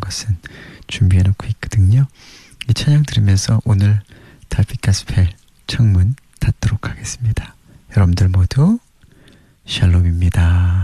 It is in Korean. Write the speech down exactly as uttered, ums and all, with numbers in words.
것은 준비해 놓고 있거든요. 이 찬양 들으면서 오늘 달빛 가스펠 청문 닫도록 하겠습니다. 여러분들 모두 샬롬입니다.